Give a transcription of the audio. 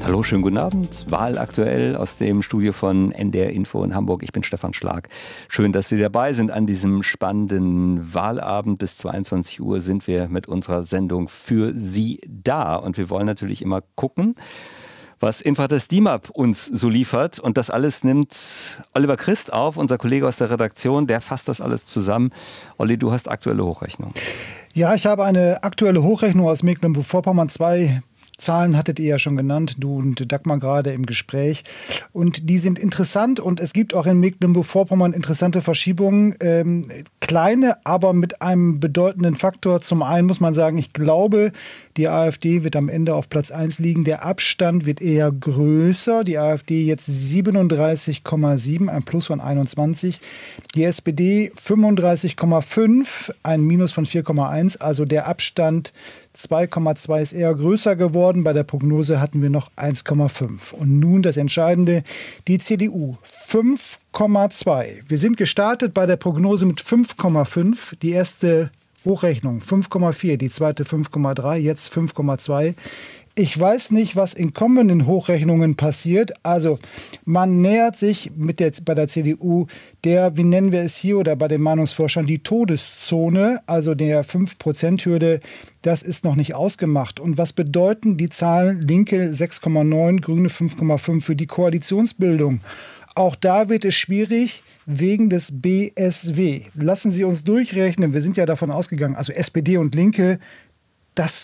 Hallo, schönen guten Abend. Wahlaktuell aus dem Studio von NDR Info in Hamburg. Ich bin Stefan Schlag. Schön, dass Sie dabei sind an diesem spannenden Wahlabend. Bis 22 Uhr sind wir mit unserer Sendung für Sie da. Und wir wollen natürlich immer gucken, was Infates DIMAP uns so liefert. Und das alles nimmt Oliver Christ auf, unser Kollege aus der Redaktion. Der fasst das alles zusammen. Olli, du hast aktuelle Hochrechnung. Ja, ich habe eine aktuelle Hochrechnung aus Mecklenburg-Vorpommern. 2 Zahlen hattet ihr ja schon genannt, du und Dagmar gerade im Gespräch. Und die sind interessant und es gibt auch in Mecklenburg-Vorpommern interessante Verschiebungen. Kleine, aber mit einem bedeutenden Faktor. Zum einen muss man sagen, ich glaube, die AfD wird am Ende auf Platz 1 liegen. Der Abstand wird eher größer. Die AfD jetzt 37,7, ein Plus von 21. Die SPD 35,5, ein Minus von 4,1. Also der Abstand 2,2 ist eher größer geworden. Bei der Prognose hatten wir noch 1,5. Und nun das Entscheidende, die CDU 5,2. Wir sind gestartet bei der Prognose mit 5,5. Die erste Hochrechnung 5,4, die zweite 5,3, jetzt 5,2. Ich weiß nicht, was in kommenden Hochrechnungen passiert. Also man nähert sich bei der CDU der, wie nennen wir es hier oder bei den Meinungsforschern, die Todeszone, also der 5%-Hürde. Das ist noch nicht ausgemacht. Und was bedeuten die Zahlen Linke 6,9, Grüne 5,5 für die Koalitionsbildung? Auch da wird es schwierig wegen des BSW. Lassen Sie uns durchrechnen. Wir sind ja davon ausgegangen, also SPD und Linke, das